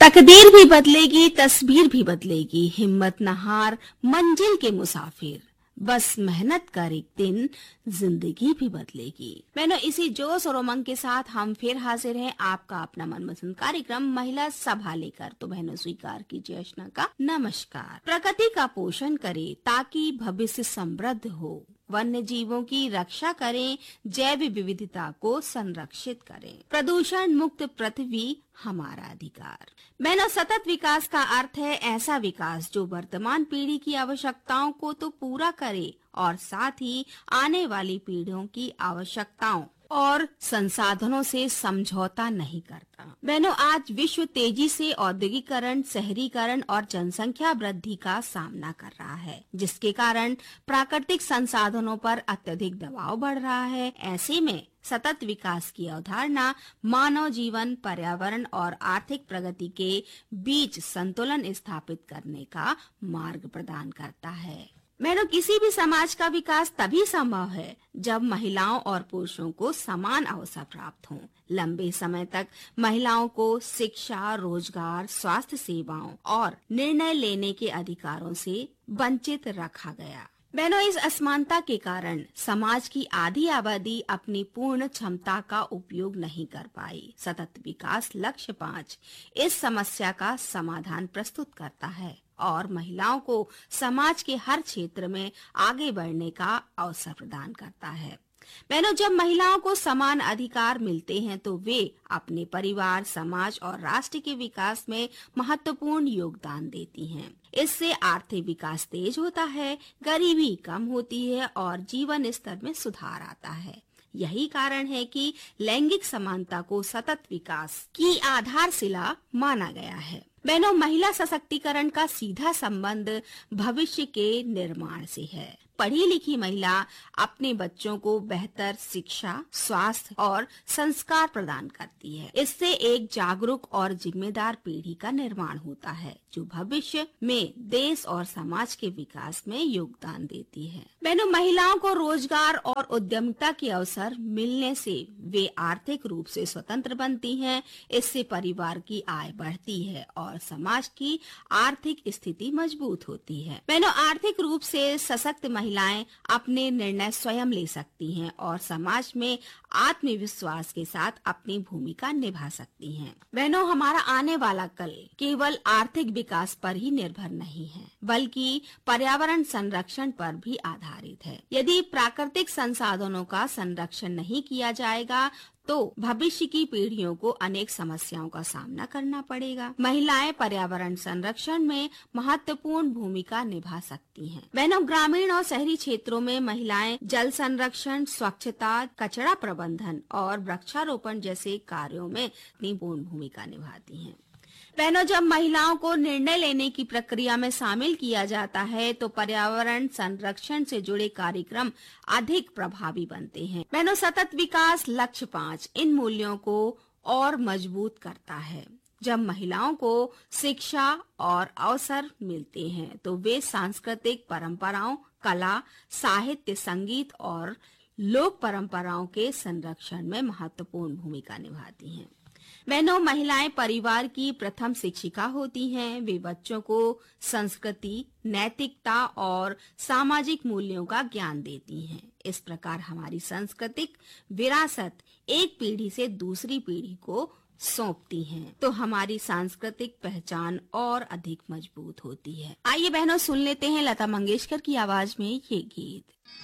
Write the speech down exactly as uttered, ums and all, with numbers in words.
तकदीर भी बदलेगी, तस्वीर भी बदलेगी, हिम्मत न हार मंजिल के मुसाफिर, बस मेहनत कर एक दिन जिंदगी भी बदलेगी। मैंने इसी जोश और उमंग के साथ हम फिर हाजिर हैं आपका अपना मनपसंद कार्यक्रम महिला सभा लेकर। तो बहनों स्वीकार कीजिए अर्चना का नमस्कार। प्रकृति का पोषण करें ताकि भविष्य समृद्ध हो, वन्य जीवों की रक्षा करें, जैव विविधता को संरक्षित करें, प्रदूषण मुक्त पृथ्वी हमारा अधिकार। बहनों सतत विकास का अर्थ है ऐसा विकास जो वर्तमान पीढ़ी की आवश्यकताओं को तो पूरा करे और साथ ही आने वाली पीढ़ियों की आवश्यकताओं और संसाधनों से समझौता नहीं करता। बहनों आज विश्व तेजी से औद्योगिकरण, शहरीकरण और जनसंख्या वृद्धि का सामना कर रहा है, जिसके कारण प्राकृतिक संसाधनों पर अत्यधिक दबाव बढ़ रहा है। ऐसे में सतत विकास की अवधारणा मानव जीवन, पर्यावरण और आर्थिक प्रगति के बीच संतुलन स्थापित करने का मार्ग प्रदान करता है। बहनों किसी भी समाज का विकास तभी संभव है जब महिलाओं और पुरुषों को समान अवसर प्राप्त हों। लंबे समय तक महिलाओं को शिक्षा, रोजगार, स्वास्थ्य सेवाओं और निर्णय लेने के अधिकारों से वंचित रखा गया। बहनों इस असमानता के कारण समाज की आधी आबादी अपनी पूर्ण क्षमता का उपयोग नहीं कर पाई। सतत विकास लक्ष्य पाँच इस समस्या का समाधान प्रस्तुत करता है और महिलाओं को समाज के हर क्षेत्र में आगे बढ़ने का अवसर प्रदान करता है। बहनों जब महिलाओं को समान अधिकार मिलते हैं तो वे अपने परिवार, समाज और राष्ट्र के विकास में महत्वपूर्ण योगदान देती हैं। इससे आर्थिक विकास तेज होता है, गरीबी कम होती है और जीवन स्तर में सुधार आता है। यही कारण है कि लैंगिक समानता को सतत विकास की आधारशिला माना गया है। बहनों महिला सशक्तिकरण का सीधा संबंध भविष्य के निर्माण से है। पढ़ी लिखी महिला अपने बच्चों को बेहतर शिक्षा, स्वास्थ्य और संस्कार प्रदान करती है। इससे एक जागरूक और जिम्मेदार पीढ़ी का निर्माण होता है जो भविष्य में देश और समाज के विकास में योगदान देती है। बहनों महिलाओं को रोजगार और उद्यमिता के अवसर मिलने से वे आर्थिक रूप से स्वतंत्र बनती हैं। इससे परिवार की आय बढ़ती है और समाज की आर्थिक स्थिति मजबूत होती है। बहनों आर्थिक रूप से सशक्त महिलाएं अपने निर्णय स्वयं ले सकती हैं और समाज में आत्मविश्वास के साथ अपनी भूमिका निभा सकती हैं। बहनों हमारा आने वाला कल केवल आर्थिक विकास पर ही निर्भर नहीं है, बल्कि पर्यावरण संरक्षण पर भी आधारित है। यदि प्राकृतिक संसाधनों का संरक्षण नहीं किया जाएगा तो भविष्य की पीढ़ियों को अनेक समस्याओं का सामना करना पड़ेगा। महिलाएं पर्यावरण संरक्षण में महत्वपूर्ण भूमिका निभा सकती हैं। बहनों ग्रामीण और शहरी क्षेत्रों में महिलाएं जल संरक्षण, स्वच्छता, कचरा प्रबंधन और वृक्षारोपण जैसे कार्यों में अपनी पूर्ण भूमिका निभाती हैं। बहनों जब महिलाओं को निर्णय लेने की प्रक्रिया में शामिल किया जाता है तो पर्यावरण संरक्षण से जुड़े कार्यक्रम अधिक प्रभावी बनते हैं। बहनों सतत विकास लक्ष्य पाँच इन मूल्यों को और मजबूत करता है। जब महिलाओं को शिक्षा और अवसर मिलते हैं तो वे सांस्कृतिक परंपराओं, कला, साहित्य, संगीत और लोक परंपराओं के संरक्षण में महत्वपूर्ण भूमिका निभाती हैं। बहनों महिलाएं परिवार की प्रथम शिक्षिका होती हैं। वे बच्चों को संस्कृति, नैतिकता और सामाजिक मूल्यों का ज्ञान देती हैं। इस प्रकार हमारी सांस्कृतिक विरासत एक पीढ़ी से दूसरी पीढ़ी को सौंपती हैं, तो हमारी सांस्कृतिक पहचान और अधिक मजबूत होती है। आइए बहनों सुन लेते हैं लता मंगेशकर की आवाज में ये गीत।